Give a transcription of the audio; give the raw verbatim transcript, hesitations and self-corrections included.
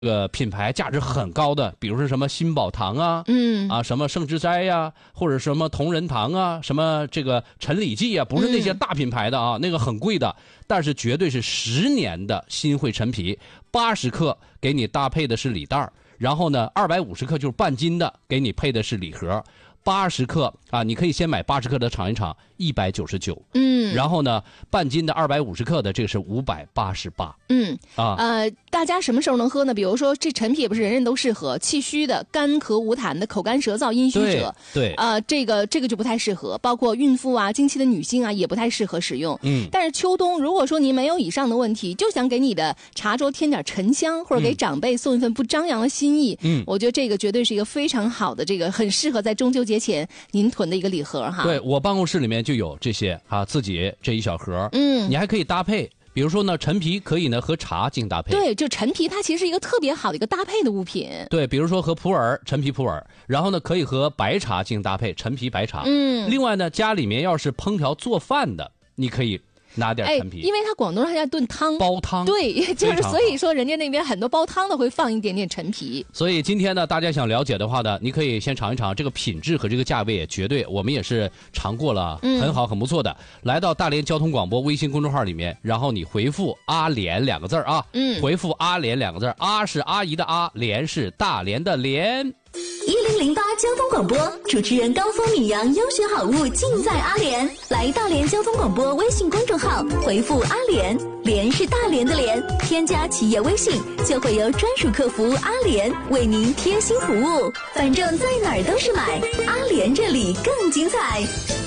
这个品牌价值很高的，比如说什么新宝堂啊， 嗯啊什么圣之斋呀、啊，或者什么同仁堂啊，什么这个陈李记啊，不是那些大品牌的啊，嗯、那个很贵的，但是绝对是十年的新会陈皮，八十克给你搭配的是礼袋，然后呢，二百五十克就是半斤的，给你配的是礼盒。八十克啊，你可以先买八十克的尝一尝，一百九十九。 嗯， 然后呢，半斤的二百五十克的这个是五百八十八。 嗯啊， 呃，大家什么时候能喝呢？比如说这陈皮也不是人人都适合，气虚的、干咳无痰的、口干舌燥、阴虚者， 对， 呃，这个这个就不太适合。包括孕妇啊、经期的女性啊，也不太适合使用。 嗯， 但是秋冬，如果说您没有以上的问题，就想给你的茶桌添点沉香，或者给长辈送一份不张扬的心意， 嗯， 我觉得这个绝对是一个非常好的，这个很适合在中秋节前您囤的一个礼盒哈。 对，我办公室里面就有这些哈、啊，自己这一小盒， 嗯， 你还可以搭配。比如说呢，陈皮可以呢和茶进行搭配。 对，就陈皮它其实是一个特别好的一个搭配的物品。 对，比如说和普洱、陈皮普洱，然后呢可以和白茶进行搭配，陈皮白茶。 嗯， 另外呢，家里面要是烹调做饭的，你可以拿点陈皮， 哎，因为它广东人还在炖汤， 煲汤， 对，就是所以说人家那边很多煲汤的会放一点点陈皮。 所以今天呢，大家想了解的话呢，你可以先尝一尝这个品质和这个价位也绝对，我们也是尝过了，很好，很不错的。嗯、来到大连交通广播微信公众号里面，然后你回复“阿莲”两个字啊，嗯，回复“阿莲”两个字，阿是阿姨的阿，莲是大连的莲。 一零零八交通广播主持人高峰米阳优选好物尽在阿联，来大连交通广播微信公众号回复阿联，联是大连的联，添加企业微信就会有专属客服阿联为您贴心服务，反正在哪儿都是买，阿联这里更精彩。